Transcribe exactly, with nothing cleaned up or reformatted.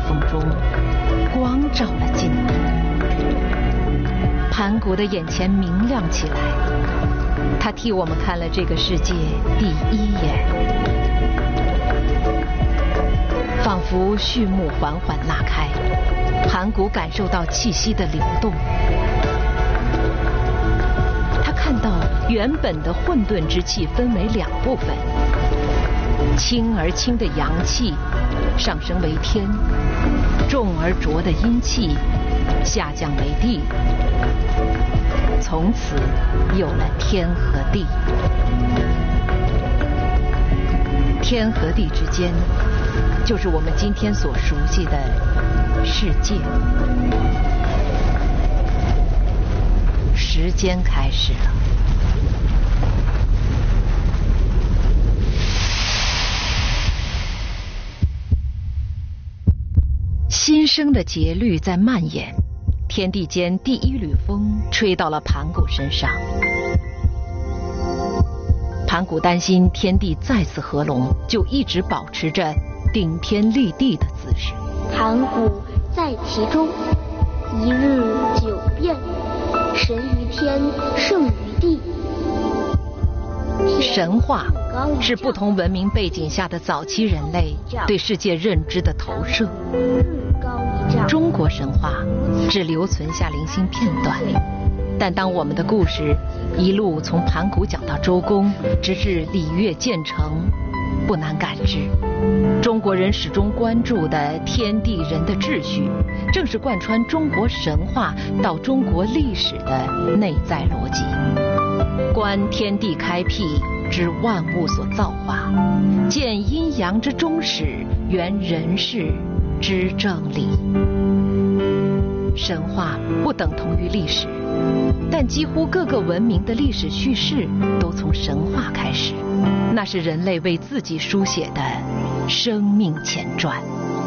风中，光照了进来。盘古的眼前明亮起来，他替我们看了这个世界第一眼，仿佛序幕缓缓拉开，盘古感受到气息的流动。他看到原本的混沌之气分为两部分，轻而轻的阳气上升为天，重而浊的阴气下降为地，从此有了天和地。天和地之间，就是我们今天所熟悉的世界。时间开始了。新生的节律在蔓延，天地间第一缕风吹到了盘古身上。盘古担心天地再次合拢，就一直保持着顶天立地的姿势。 盘古在其中，一日九变，神于天，圣于地。 神话是不同文明背景下的早期人类对世界认知的投射。中国神话只留存下零星片段，但当我们的故事一路从盘古讲到周公，直至礼乐建成，不难感知，中国人始终关注的天地人的秩序，正是贯穿中国神话到中国历史的内在逻辑。观天地开辟之万物所造化，见阴阳之终始，原人世之正理。神话不等同于历史，但几乎各个文明的历史叙事都从神话开始，那是人类为自己书写的生命前传。